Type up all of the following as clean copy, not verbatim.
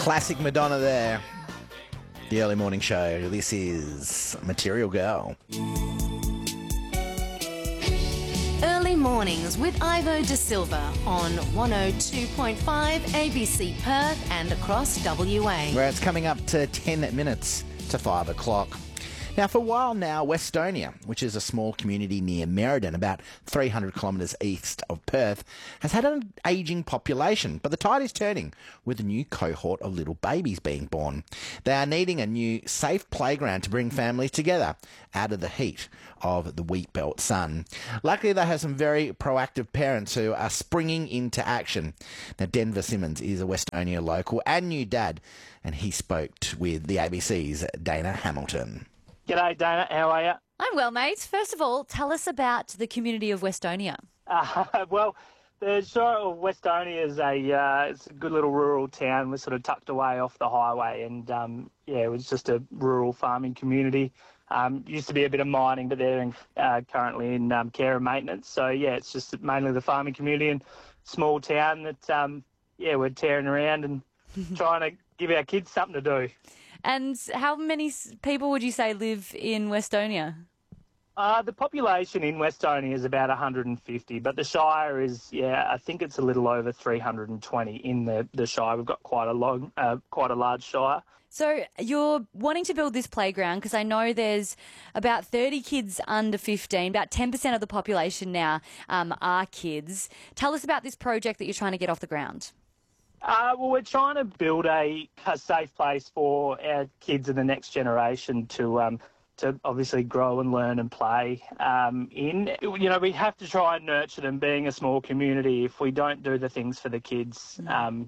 Classic Madonna there. The early morning show. This is Material Girl. Early mornings with Ivo De Silva on 102.5 ABC Perth and across WA. Where it's coming up to 10 minutes to 5 o'clock. Now, for a while now, Westonia, which is a small community near Merredin, about 300 kilometres east of Perth, has had an ageing population, but the tide is turning with a new cohort of little babies being born. They are needing a new safe playground to bring families together out of the heat of the wheat belt sun. Luckily, they have some very proactive parents who are springing into action. Now, Denver Simmons is a Westonia local and new dad, and he spoke with the ABC's Dana Hamilton. G'day, Dana. How are you? I'm well, mate. First of all, tell us about the community of Westonia. Well, the Shire of Westonia is it's a good little rural town. We're sort of tucked away off the highway, and it was just a rural farming community. Used to be a bit of mining, but they're currently in care and maintenance. So it's just mainly the farming community and small town that we're tearing around and trying to give our kids something to do. And how many people would you say live in Westonia? The population in Westonia is about 150, but the Shire is, I think it's a little over 320 in the Shire. We've got quite a large Shire. So you're wanting to build this playground because I know there's about 30 kids under 15, about 10% of the population now are kids. Tell us about this project that you're trying to get off the ground. Well, we're trying to build a safe place for our kids and the next generation to obviously grow and learn and play in. You know, we have to try and nurture them being a small community. If we don't do the things for the kids,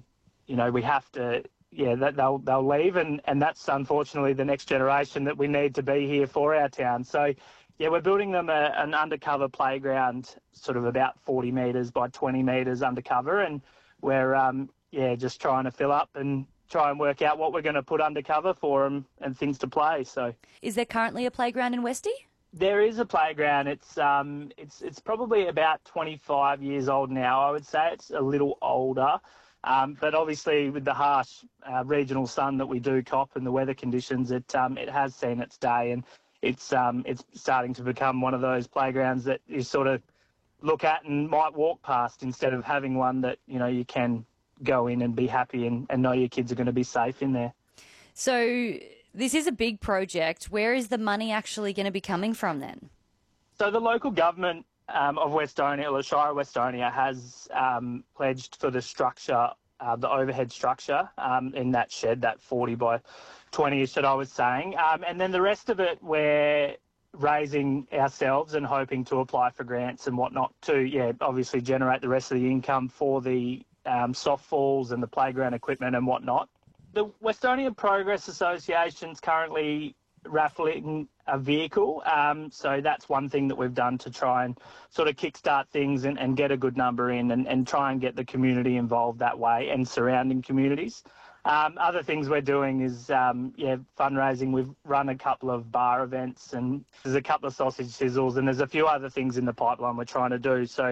we have to, they'll leave. And that's unfortunately the next generation that we need to be here for our town. So, we're building them an undercover playground, sort of about 40 metres by 20 metres undercover. And we're, just trying to fill up and try and work out what we're going to put undercover for them and things to play. So, is there currently a playground in Westie? There is a playground. It's probably about 25 years old now. I would say it's a little older, but obviously with the harsh regional sun that we do cop and the weather conditions, it has seen its day, and it's starting to become one of those playgrounds that you sort of look at and might walk past instead of having one that you can go in and be happy and know your kids are going to be safe in there. So this is a big project. Where is the money actually going to be coming from then? So the local government of Westonia, or the Shire of Westonia, has pledged for the structure, the overhead structure in that shed, that 40 by 20-ish that I was saying. And then the rest of it we're raising ourselves and hoping to apply for grants and whatnot to, obviously generate the rest of the income for the softballs and the playground equipment and whatnot. The Westonia Progress Association's currently raffling a vehicle, so that's one thing that we've done to try and sort of kickstart things and get a good number in and try and get the community involved that way and surrounding communities. Other things we're doing is, fundraising. We've run a couple of bar events and there's a couple of sausage sizzles and there's a few other things in the pipeline we're trying to do. So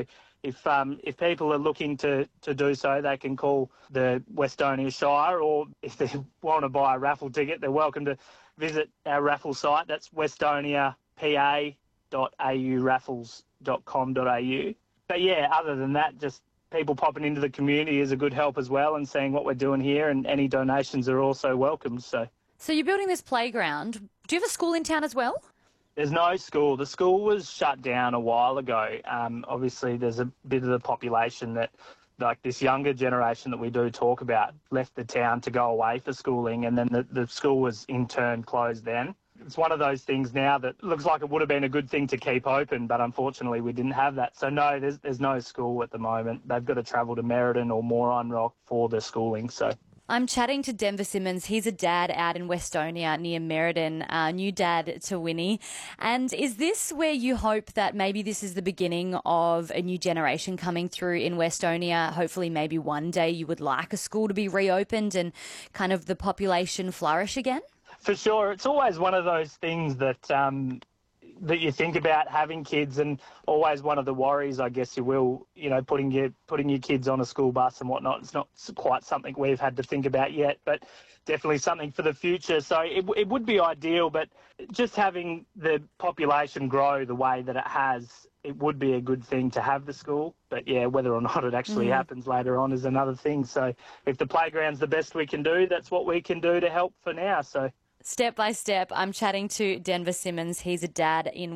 if people are looking to do so, they can call the Westonia Shire, or if they want to buy a raffle ticket, they're welcome to visit our raffle site. That's westoniapa.raffles.com.au. But other than that, just people popping into the community is a good help as well, and seeing what we're doing here, and any donations are also welcome. So you're building this playground. Do you have a school in town as well? There's no school. The school was shut down a while ago. Obviously, there's a bit of the population that, like this younger generation that we do talk about, left the town to go away for schooling, and then the school was in turn closed then. It's one of those things now that looks like it would have been a good thing to keep open, but unfortunately we didn't have that. So no, there's no school at the moment. They've got to travel to Merredin or Moron Rock for their schooling. So I'm chatting to Denver Simmons. He's a dad out in Westonia near Merredin, new dad to Winnie. And is this where you hope that maybe this is the beginning of a new generation coming through in Westonia? Hopefully maybe one day you would like a school to be reopened and kind of the population flourish again? For sure. It's always one of those things that that you think about having kids, and always one of the worries, I guess you will, putting your kids on a school bus and whatnot. It's not quite something we've had to think about yet, but definitely something for the future. So it would be ideal, but just having the population grow the way that it has, it would be a good thing to have the school. But yeah, whether or not it actually happens later on is another thing. So if the playground's the best we can do, that's what we can do to help for now. So step by step, I'm chatting to Denver Simmons. He's a dad in